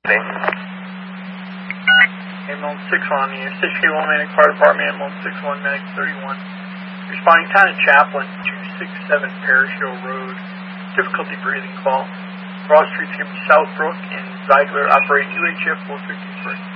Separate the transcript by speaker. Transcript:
Speaker 1: Ambulance 6 on the Stitchfield Medic Fire Department, Ambulance 61, Medic 31. Responding town of Chaplin, 267 Parish Hill Road. Difficulty breathing call. Cross streets can be Southbrook and Ziegler operating UHF 453.